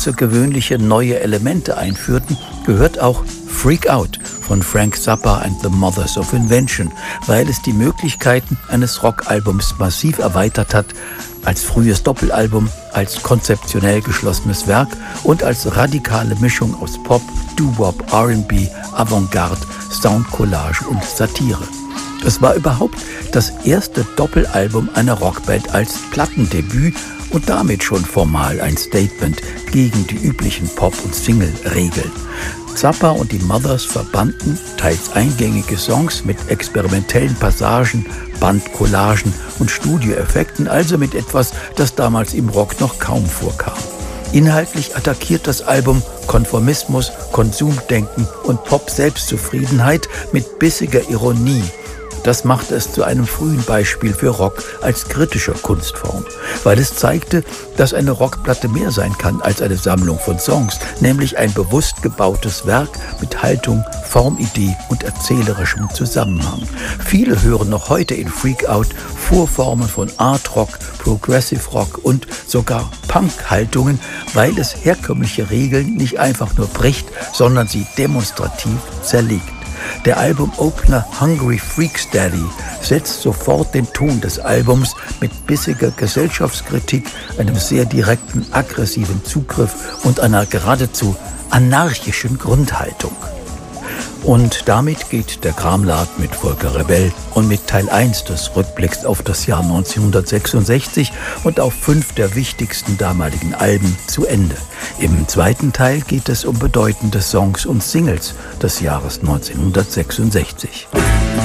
außergewöhnliche neue Elemente einführten, gehört auch Freak Out von Frank Zappa and the Mothers of Invention, weil es die Möglichkeiten eines Rockalbums massiv erweitert hat, als frühes Doppelalbum, als konzeptionell geschlossenes Werk und als radikale Mischung aus Pop, Doo-Wop, R&B, Avantgarde, Soundcollage und Satire. Es war überhaupt das erste Doppelalbum einer Rockband als Plattendebüt und damit schon formal ein Statement gegen die üblichen Pop- und Single-Regeln. Zappa und die Mothers verbanden teils eingängige Songs mit experimentellen Passagen, Bandcollagen und Studioeffekten, also mit etwas, das damals im Rock noch kaum vorkam. Inhaltlich attackiert das Album Konformismus, Konsumdenken und Pop-Selbstzufriedenheit mit bissiger Ironie. Das machte es zu einem frühen Beispiel für Rock als kritischer Kunstform, weil es zeigte, dass eine Rockplatte mehr sein kann als eine Sammlung von Songs, nämlich ein bewusst gebautes Werk mit Haltung, Formidee und erzählerischem Zusammenhang. Viele hören noch heute in Freak Out Vorformen von Art Rock, Progressive Rock und sogar Punk-Haltungen, weil es herkömmliche Regeln nicht einfach nur bricht, sondern sie demonstrativ zerlegt. Der Album-Opener Hungry Freaks Daddy setzt sofort den Ton des Albums mit bissiger Gesellschaftskritik, einem sehr direkten, aggressiven Zugriff und einer geradezu anarchischen Grundhaltung. Und damit geht der Kramladen mit Volker Rebell und mit Teil 1 des Rückblicks auf das Jahr 1966 und auf 5 der wichtigsten damaligen Alben zu Ende. Im zweiten Teil geht es um bedeutende Songs und Singles des Jahres 1966.